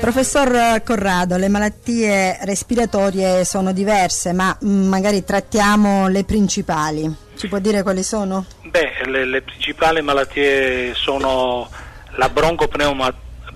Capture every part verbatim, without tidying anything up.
Professor Corrado, le malattie respiratorie sono diverse, ma mh, magari trattiamo le principali. Ci può dire quali sono? Beh, le, le principali malattie sono la broncopneuma,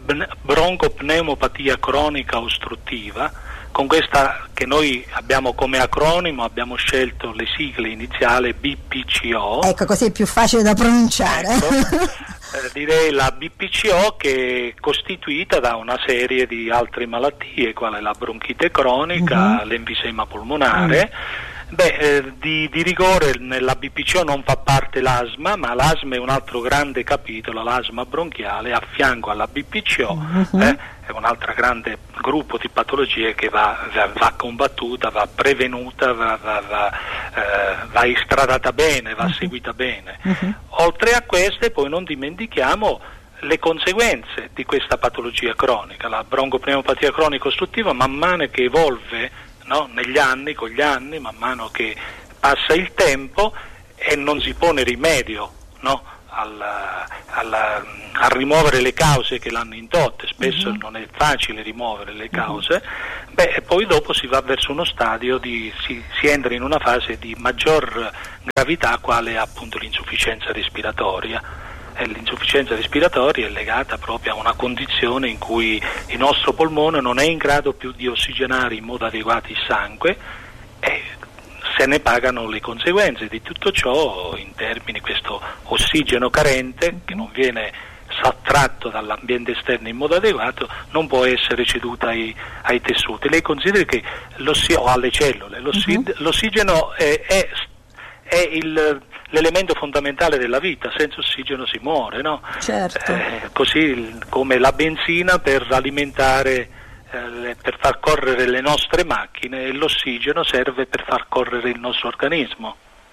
broncopneumopatia cronica ostruttiva. Con questa, che noi abbiamo come acronimo, abbiamo scelto le sigle iniziali B P C O. Ecco, così è più facile da pronunciare. Ecco, eh, direi la B P C O, che è costituita da una serie di altre malattie, quale la bronchite cronica, uh-huh. l'emfisema polmonare. Uh-huh. Beh, eh, di, di rigore nella B P C O non fa parte l'asma, ma l'asma è un altro grande capitolo, l'asma bronchiale, a fianco alla B P C O, uh-huh. eh, è un altro grande gruppo di patologie che va, va, va combattuta, va prevenuta, va, va, va, eh, va istradata bene, va uh-huh. seguita bene. Uh-huh. Oltre a queste, poi non dimentichiamo le conseguenze di questa patologia cronica. La broncopneumopatia cronica ostruttiva, man mano che evolve, no, negli anni, con gli anni, man mano che passa il tempo e non si pone rimedio, no, al, al, a rimuovere le cause che l'hanno indotte, spesso uh-huh. non è facile rimuovere le cause, uh-huh. beh, e poi dopo si va verso uno stadio di, si, si entra in una fase di maggior gravità, quale è appunto l'insufficienza respiratoria. E l'insufficienza respiratoria è legata proprio a una condizione in cui il nostro polmone non è in grado più di ossigenare in modo adeguato il sangue, e se ne pagano le conseguenze di tutto ciò in termini di questo ossigeno carente che non viene sottratto dall'ambiente esterno in modo adeguato, non può essere ceduto ai, ai tessuti. Lei consideri che l'ossigeno, o alle cellule, l'ossi, uh-huh. l'ossigeno è, è, è il l'elemento fondamentale della vita, senza ossigeno si muore, no? Certo. Eh, così come la benzina per alimentare, eh, per far correre le nostre macchine, e l'ossigeno serve per far correre il nostro organismo.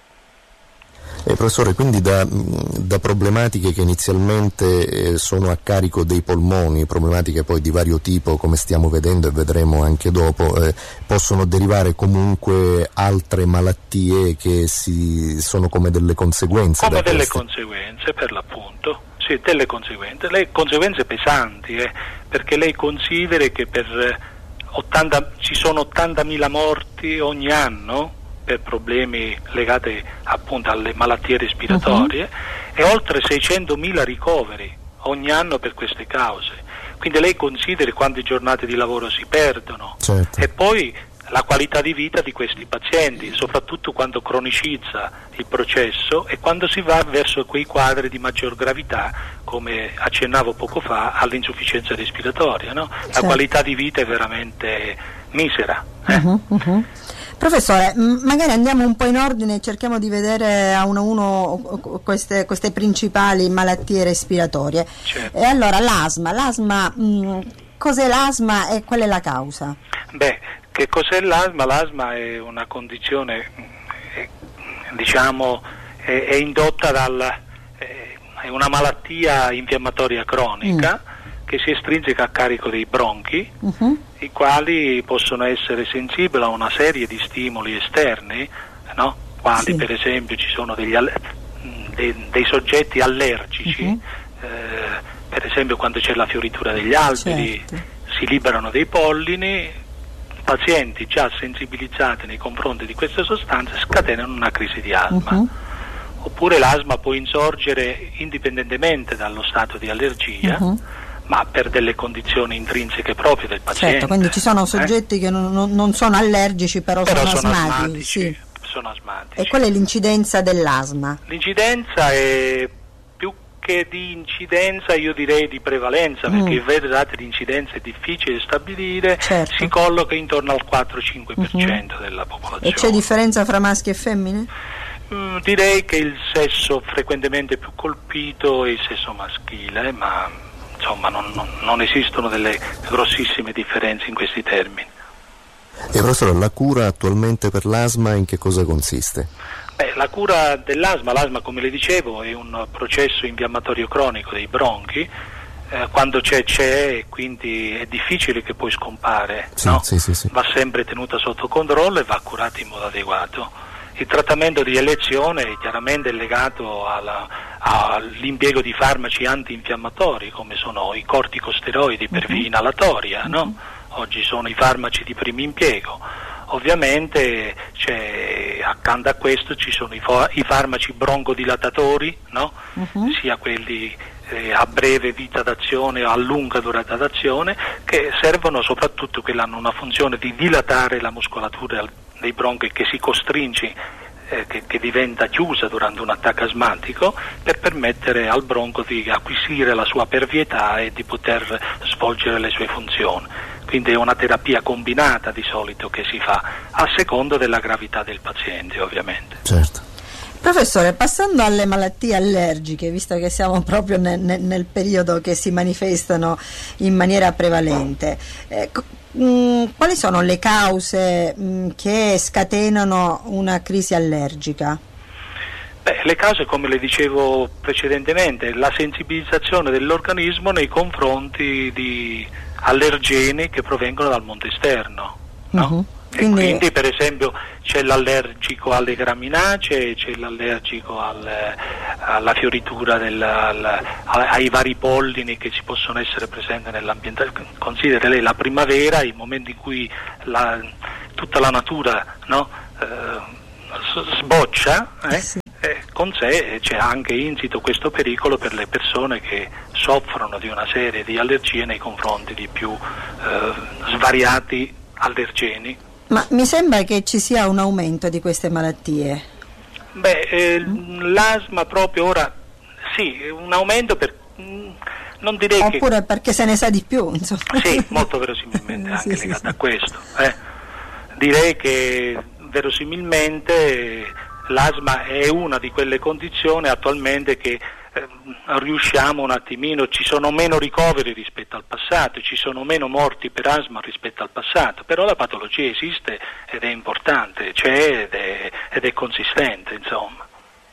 Eh, professore, quindi da, da problematiche che inizialmente eh, sono a carico dei polmoni, problematiche poi di vario tipo, come stiamo vedendo e vedremo anche dopo, eh, possono derivare comunque altre malattie che si, sono come delle conseguenze. Come delle queste. conseguenze, per l'appunto, sì, delle conseguenze, le conseguenze pesanti, eh, perché lei consideri che per ottanta, ci sono ottantamila morti ogni anno per problemi legati appunto alle malattie respiratorie, uh-huh. e oltre seicentomila ricoveri ogni anno per queste cause. Quindi lei consideri quante giornate di lavoro si perdono, certo. e poi la qualità di vita di questi pazienti, soprattutto quando cronicizza il processo e quando si va verso quei quadri di maggior gravità, come accennavo poco fa, all'insufficienza respiratoria, no? La certo. qualità di vita è veramente misera. Eh? Uh-huh, uh-huh. Professore, magari andiamo un po' in ordine e cerchiamo di vedere a uno a uno queste, queste principali malattie respiratorie. Certo. E allora l'asma, l'asma mh, cos'è l'asma e qual è la causa? Beh, che cos'è l'asma? L'asma è una condizione, eh, diciamo, è, è indotta dal, eh, è una malattia infiammatoria cronica, mm. che si estrinseca a carico dei bronchi, uh-huh. i quali possono essere sensibili a una serie di stimoli esterni, no? Quali sì. per esempio ci sono degli all- dei, dei soggetti allergici, uh-huh. eh, per esempio quando c'è la fioritura degli alberi, certo. si liberano dei pollini, pazienti già sensibilizzati nei confronti di queste sostanze scatenano una crisi di asma. Uh-huh. Oppure l'asma può insorgere indipendentemente dallo stato di allergia, uh-huh. ma per delle condizioni intrinseche proprie del paziente. Certo, quindi ci sono soggetti eh? che non, non sono allergici, però, però sono, sono asmatici. asmatici sì. Sono asmatici. E qual è l'incidenza dell'asma? L'incidenza è più che di incidenza, io direi di prevalenza, mm. perché i dati di incidenza è difficile stabilire, certo. si colloca intorno al quattro-cinque per cento uh-huh. della popolazione. E c'è differenza fra maschi e femmine? Mm, direi che il sesso frequentemente più colpito è il sesso maschile, ma insomma non, non, non esistono delle grossissime differenze in questi termini. E professore, la cura attualmente per l'asma in che cosa consiste? Beh, la cura dell'asma, l'asma come le dicevo è un processo infiammatorio cronico dei bronchi, eh, quando c'è c'è e quindi è difficile che poi scompare, sì, no? sì, sì, sì. Va sempre tenuta sotto controllo e va curata in modo adeguato. il trattamento di elezione chiaramente è legato alla, all'impiego di farmaci antinfiammatori come sono i corticosteroidi per via inalatoria, no? Oggi sono i farmaci di primo impiego. Ovviamente c'è, accanto a questo ci sono i, fo- i farmaci broncodilatatori, no? Uh-huh. Sia quelli eh, a breve vita d'azione o a lunga durata d'azione, che servono soprattutto, quelli hanno una funzione di dilatare la muscolatura dei bronchi che si costringe, eh, che, che diventa chiusa durante un attacco asmatico, per permettere al bronco di acquisire la sua pervietà e di poter svolgere le sue funzioni. Quindi è una terapia combinata di solito che si fa, a seconda della gravità del paziente, ovviamente. Certo. Professore, passando alle malattie allergiche, visto che siamo proprio nel, nel, nel periodo che si manifestano in maniera prevalente, eh, mh, quali sono le cause mh, che scatenano una crisi allergica? Beh, le cause, come le dicevo precedentemente, la sensibilizzazione dell'organismo nei confronti di allergeni che provengono dal mondo esterno, no? Uh-huh. E quindi... quindi per esempio c'è l'allergico alle graminacee, c'è l'allergico al, alla fioritura del, al, ai vari pollini che ci possono essere presenti nell'ambiente. Considera lei la primavera, il momento in cui la, tutta la natura, no, eh, sboccia, eh, sì. eh, con sé c'è anche insito questo pericolo per le persone che soffrono di una serie di allergie nei confronti di più eh, svariati allergeni. Ma mi sembra che ci sia un aumento di queste malattie. Beh, eh, l'asma proprio ora, sì, un aumento per... non direi Oppure che... Oppure perché se ne sa di più, insomma. Sì, molto verosimilmente, anche sì, legato sì, a sì. questo. Eh. Direi che verosimilmente l'asma è una di quelle condizioni attualmente che eh, riusciamo un attimino, ci sono meno ricoveri rispetto al passato, ci sono meno morti per asma rispetto al passato, però la patologia esiste ed è importante, c'è ed è, ed è consistente, insomma.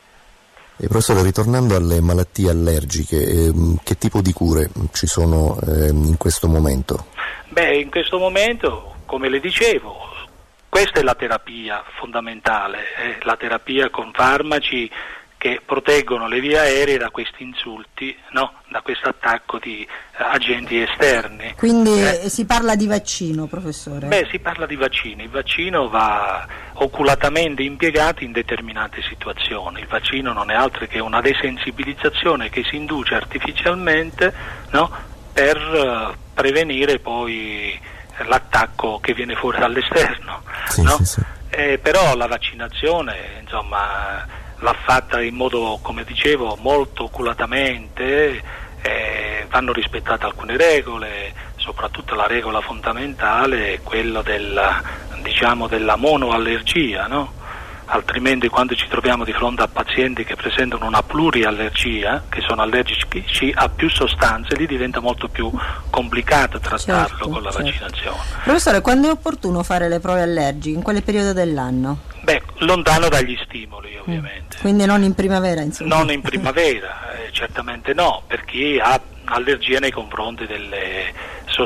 E professore, ritornando alle malattie allergiche, ehm, che tipo di cure ci sono ehm, in questo momento? Beh, in questo momento, come le dicevo, questa è la terapia fondamentale, eh, la terapia con farmaci che proteggono le vie aeree da questi insulti, no? Da questo attacco di eh, agenti esterni. Quindi eh. si parla di vaccino, professore? Beh, si parla di vaccino. Il vaccino va oculatamente impiegato in determinate situazioni. Il vaccino non è altro che una desensibilizzazione che si induce artificialmente, no? Per uh, prevenire poi l'attacco che viene fuori dall'esterno, sì, no? sì, sì. Eh, però la vaccinazione, insomma, l'ha fatta in modo, come dicevo, molto oculatamente, eh, vanno rispettate alcune regole, soprattutto la regola fondamentale è quella della, diciamo, della monoallergia, no? Altrimenti quando ci troviamo di fronte a pazienti che presentano una pluriallergia, che sono allergici a più sostanze, lì diventa molto più complicato trattarlo, certo, con la certo. vaccinazione. Professore, quando è opportuno fare le prove allergiche? In quale periodo dell'anno? Beh, lontano dagli stimoli, ovviamente. Mm. Quindi non in primavera, insomma? Non in primavera, eh, certamente no, per chi ha allergia nei confronti delle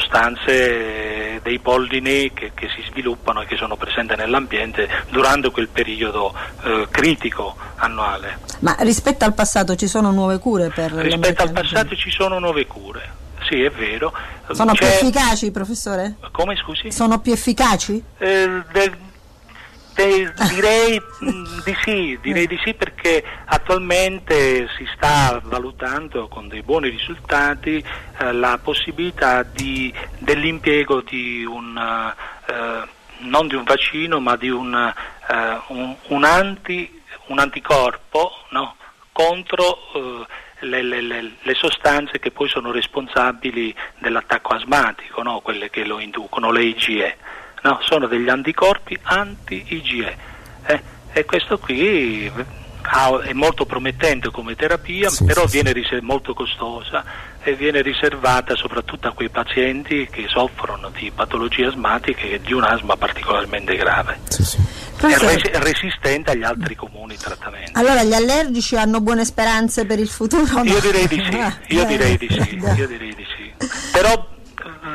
sostanze, dei pollini che, che si sviluppano e che sono presenti nell'ambiente durante quel periodo eh, critico annuale. Ma rispetto al passato ci sono nuove cure per Rispetto al passato ci sono nuove cure, sì, è vero. Sono C'è... più efficaci, professore? Come, scusi? Sono più efficaci? Eh, del... De, direi mh, di sì, direi di sì perché attualmente si sta valutando con dei buoni risultati eh, la possibilità di, dell'impiego di un, eh, non di un vaccino ma di un, eh, un, un, anti, un anticorpo, no? Contro eh, le, le, le, le sostanze che poi sono responsabili dell'attacco asmatico, no? Quelle che lo inducono, le I G E. No, sono degli anticorpi anti-I G E eh, e questo qui ha, è molto promettente come terapia, sì, però sì, viene riser- molto costosa e viene riservata soprattutto a quei pazienti che soffrono di patologie asmatiche e di un asma particolarmente grave. Sì, sì. È res- resistente agli altri comuni trattamenti. Allora gli allergici hanno buone speranze per il futuro? Io direi di sì, io direi di sì, io direi di sì. Però va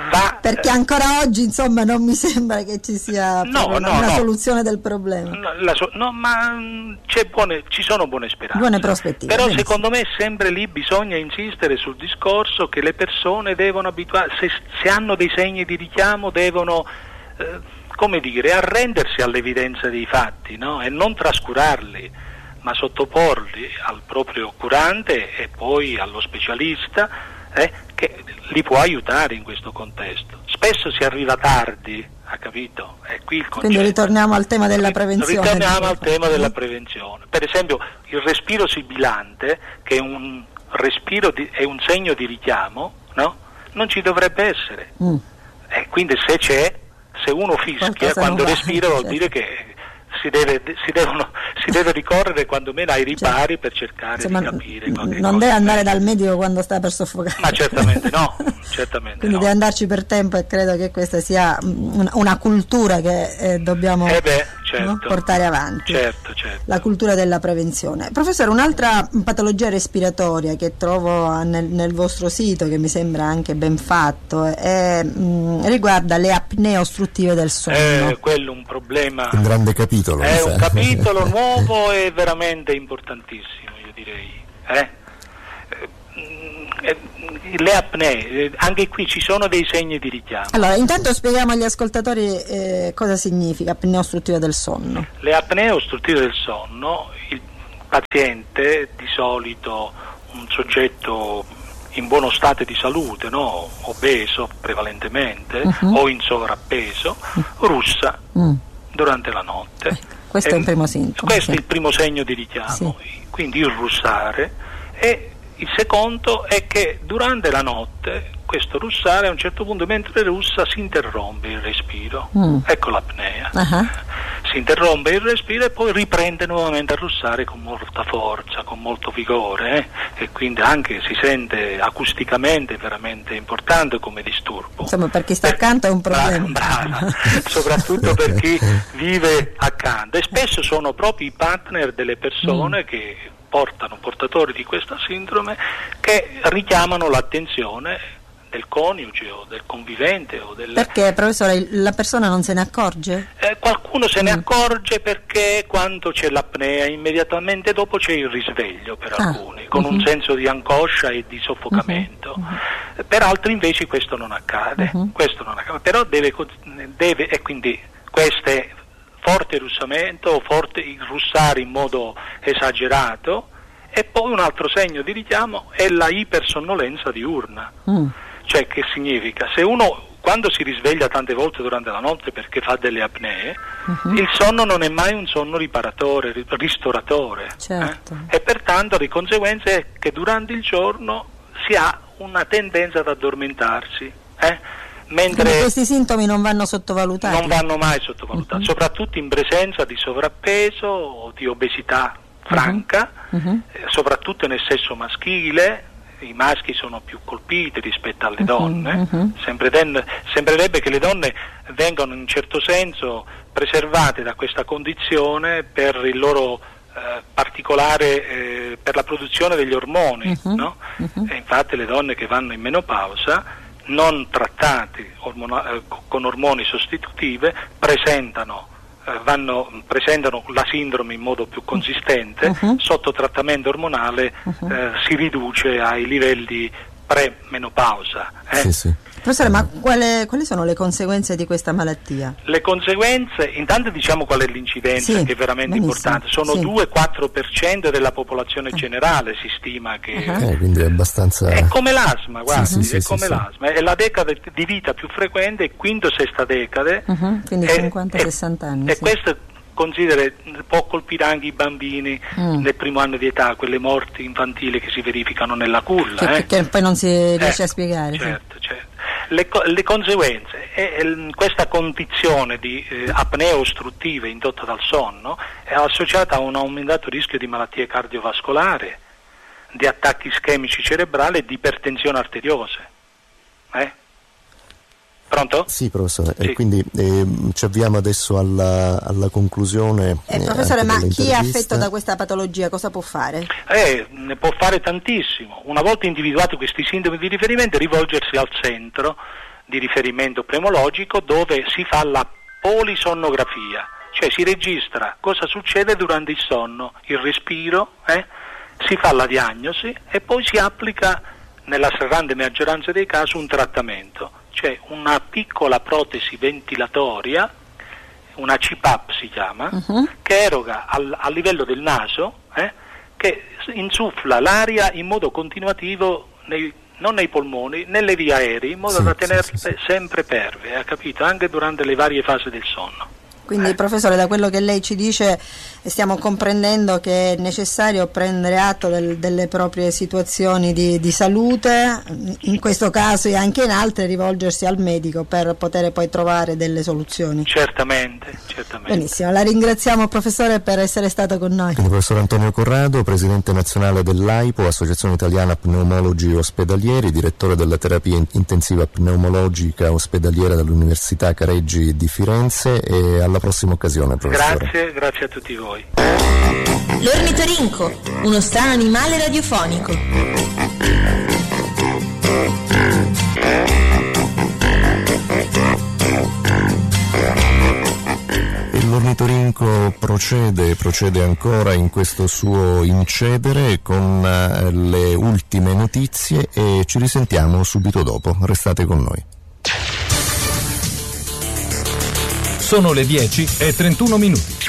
Perché ancora oggi, insomma, non mi sembra che ci sia no, una, no, una no. soluzione del problema. No, la so- no ma mh, c'è buone, ci sono buone speranze. Buone prospettive. Però benissimo. secondo me sempre lì bisogna insistere sul discorso che le persone devono abituarsi, se, se hanno dei segni di richiamo devono, eh, come dire, arrendersi all'evidenza dei fatti, no? E non trascurarli, ma sottoporli al proprio curante e poi allo specialista, eh, che li può aiutare in questo contesto. Spesso si arriva tardi, ha capito? È qui il concetto. Quindi ritorniamo al tema della prevenzione. Ritorniamo al tema della prevenzione. Per esempio il respiro sibilante, che è un respiro di, è un segno di richiamo, no? Non ci dovrebbe essere. Mm. E quindi se c'è, se uno fischia Qualcosa quando va, respira vuol certo. dire che si deve, si devono, si deve ricorrere quando meno ai ripari, cioè, per cercare insomma, di capire n- qualche non cosa. deve andare dal medico quando sta per soffocare. Ma certamente no, certamente Quindi no. deve andarci per tempo, e credo che questa sia una, una cultura che eh, dobbiamo eh beh, certo. no, portare avanti. Certo, certo. La cultura della prevenzione. Professore, un'altra patologia respiratoria che trovo nel, nel vostro sito, che mi sembra anche ben fatto, è, mh, riguarda le apnee ostruttive del sonno. Eh, quello è un problema. Un grande capitolo. È un capitolo nuovo e veramente importantissimo, io direi. Eh? Eh, le apnee, anche qui ci sono dei segni di richiamo. Allora, intanto spieghiamo agli ascoltatori eh, cosa significa apnea ostruttiva del sonno. Le apnee ostruttive del sonno, il paziente, di solito un soggetto in buono stato di salute, no? Obeso prevalentemente, uh-huh. o in sovrappeso, uh-huh. russa uh-huh. durante la notte. Eh, questo e, è il primo sintomo. Questo sì. è il primo segno di richiamo, sì. Quindi il russare. E il secondo è che durante la notte questo russare, a un certo punto mentre russa si interrompe il respiro, mm. ecco l'apnea, uh-huh. si interrompe il respiro e poi riprende nuovamente a russare con molta forza, con molto vigore, eh? E quindi anche si sente acusticamente veramente importante come disturbo. Insomma, per chi sta per, accanto è un problema. Brava, brava. Soprattutto per chi vive accanto, e spesso sono proprio i partner delle persone mm. che portano, portatori di questa sindrome, che richiamano l'attenzione del coniuge o del convivente o del... Perché, professore, la persona non se ne accorge? Eh, qualcuno se mm. ne accorge perché quando c'è l'apnea immediatamente dopo c'è il risveglio per ah. alcuni, con uh-huh. un senso di angoscia e di soffocamento. Uh-huh. Uh-huh. Per altri invece questo non accade, uh-huh. questo non accade. Però deve, deve e quindi queste forte russamento o forte russare in modo esagerato. E poi un altro segno di richiamo è la ipersonnolenza diurna. Mm. Cioè, che significa? Se uno quando si risveglia tante volte durante la notte perché fa delle apnee, uh-huh. il sonno non è mai un sonno riparatore, ristoratore. Certo. Eh? E pertanto le conseguenze è che durante il giorno si ha una tendenza ad addormentarsi. Eh? Mentre quindi questi sintomi non vanno sottovalutati? Non vanno mai sottovalutati, uh-huh. soprattutto in presenza di sovrappeso o di obesità franca, uh-huh. eh, soprattutto nel sesso maschile. I maschi sono più colpiti rispetto alle donne, uh-huh. Sempre den- sembrerebbe che le donne vengano in un certo senso preservate da questa condizione per il loro eh, particolare, eh, per la produzione degli ormoni, uh-huh. no? Uh-huh. E infatti le donne che vanno in menopausa, non trattate ormona- eh, con ormoni sostitutive, presentano eh, vanno, presentano la sindrome in modo più consistente, uh-huh. sotto trattamento ormonale uh-huh. eh, si riduce ai livelli pre-menopausa. Eh? Sì, sì. Professore, ma quale, quali sono le conseguenze di questa malattia? Le conseguenze, intanto diciamo qual è l'incidenza, sì, che è veramente benissimo. Importante, sono sì. due quattro per cento della popolazione eh. generale, si stima che... Uh-huh. Eh, quindi è abbastanza... È come l'asma, guardi, sì, sì, è sì, come sì, l'asma, sì. È la decade di vita più frequente, quinto sesta decade. Uh-huh. Quindi cinquanta sessanta anni. E sì. questo, considera, può colpire anche i bambini mm. nel primo anno di età, quelle morti infantili che si verificano nella culla. Che, eh. che poi non si riesce eh, a spiegare. Certo, sì. certo. Le, le conseguenze, è, è, questa condizione di eh, apnea ostruttiva indotta dal sonno è associata a un aumentato rischio di malattie cardiovascolari, di attacchi ischemici cerebrali e di ipertensione arteriose. Eh? Pronto? Sì, professore, sì. E quindi eh, ci avviamo adesso alla, alla conclusione. Eh, professore, ma chi è affetto da questa patologia cosa può fare? Eh, ne può fare tantissimo. Una volta individuati questi sintomi di riferimento, rivolgersi al centro di riferimento pneumologico dove si fa la polisonnografia, cioè si registra cosa succede durante il sonno, il respiro, eh? si fa la diagnosi e poi si applica nella stragrande maggioranza dei casi un trattamento, cioè una piccola protesi ventilatoria, una C PAP si chiama, uh-huh. che eroga al, a livello del naso, eh? che insuffla l'aria in modo continuativo nei, non nei polmoni, nelle vie aeree, in modo sì, da tenerle sì, sì. sempre ferme, ha capito? Anche durante le varie fasi del sonno. Quindi eh. professore, da quello che lei ci dice stiamo comprendendo che è necessario prendere atto del, delle proprie situazioni di, di salute, in questo caso e anche in altre rivolgersi al medico per poter poi trovare delle soluzioni. Certamente, certamente. Benissimo, la ringraziamo professore per essere stato con noi. Quindi professor Antonio Corrado, presidente nazionale dell'AIPO, Associazione Italiana Pneumologi Ospedalieri, direttore della terapia intensiva pneumologica ospedaliera dell'Università Careggi di Firenze, e alla prossima occasione, professore. Grazie, grazie a tutti voi. L'ornitorinco, uno strano animale radiofonico. E l'ornitorinco procede, procede ancora in questo suo incedere con le ultime notizie e ci risentiamo subito dopo. Restate con noi. Sono le dieci e trentuno minuti.